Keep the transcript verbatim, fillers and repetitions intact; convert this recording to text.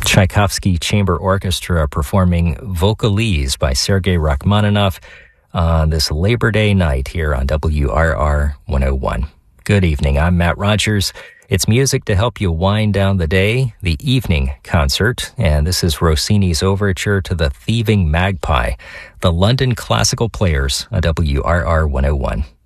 Tchaikovsky Chamber Orchestra performing Vocalise by Sergei Rachmaninoff on this Labor Day night here on W R R one oh one. Good evening, I'm Matt Rogers. It's music to help you wind down the day, the evening concert, and this is Rossini's overture to The Thieving Magpie, the London Classical Players on W R R one oh one.